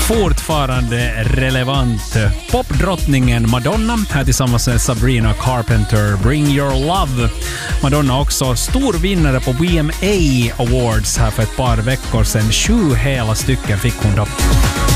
Fortfarande relevant. Popdrottningen Madonna här tillsammans med Sabrina Carpenter. Bring your love. Madonna också stor vinnare på VMA Awards här för ett par veckor sedan. 7 hela stycken fick hon då.